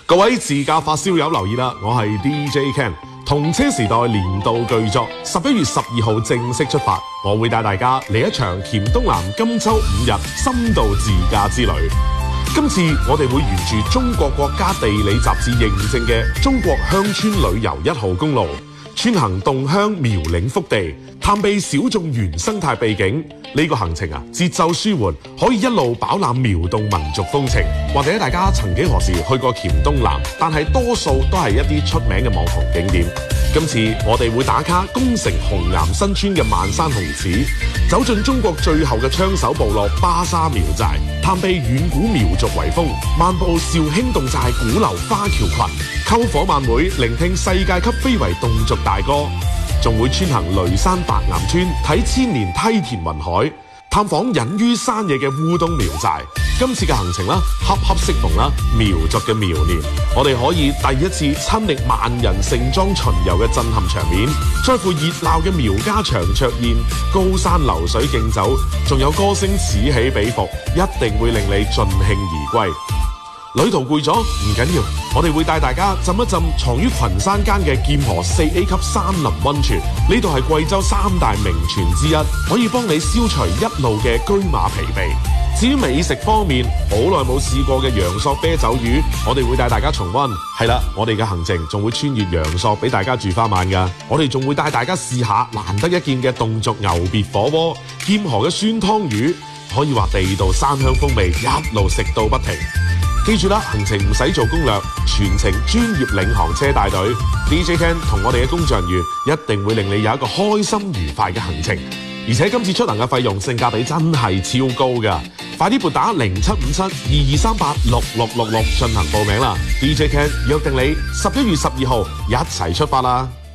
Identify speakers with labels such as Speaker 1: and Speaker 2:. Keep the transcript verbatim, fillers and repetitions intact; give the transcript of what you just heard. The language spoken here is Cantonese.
Speaker 1: 各位自駕發燒友留意啦，我係 D J Ken， 同車時代年度巨作十一月十二號正式出發，我會帶大家嚟一場黔東南金州五日深度自駕之旅。今次我哋會沿住中國國家地理雜誌認證嘅中國鄉村旅遊一號公路，穿行洞鄉苗嶺腹地，探秘小眾原生態秘境。呢、這個行程啊，節奏舒緩，可以一路飽覽苗洞民族風情。或者大家曾幾何時去過黔東南，但係多數都係一啲出名嘅網紅景點。今次我哋會打卡宮城紅岩新村嘅萬山紅寺，走進中國最後嘅槍手部落巴沙苗寨，探秘遠古苗族遺風，漫步肇興侗寨古流花橋群，篝火晚會聆聽世界級非遺侗族大歌，仲會穿行雷山白岩村睇千年梯田雲海，探訪隱於山野嘅烏冬苗寨。今次嘅行程啦，恰恰適逢啦苗族嘅苗年，我哋可以第一次親歷萬人盛裝巡遊嘅震撼場面，再附熱鬧嘅苗家長桌宴、高山流水競走，仲有歌聲此起彼伏，一定會令你盡興而歸。旅途攰咗唔緊要，我哋會帶大家浸一浸藏於群山間嘅劍河四 A 級山林溫泉，呢度係貴州三大名泉之一，可以幫你消除一路嘅車馬疲憊。至於美食方面，好耐冇試過嘅陽朔啤酒魚，我哋會帶大家重溫。係啦，我哋嘅行程仲會穿越陽朔俾大家住翻晚㗎。我哋仲會帶大家試下難得一見嘅侗族牛別火鍋、劍河嘅酸湯魚，可以話地道山鄉風味，一路食到不停。記住啦，行程唔使做攻略，全程專業領航車帶隊 D J Ken 同我哋嘅工作人員一定會令你有一個開心愉快嘅行程。而且今次出行嘅費用性價比真係超高㗎，快啲撥打零七五七二二三八六六六六進行報名啦！ D J Ken 約定你十一月十二號一齊出發啦！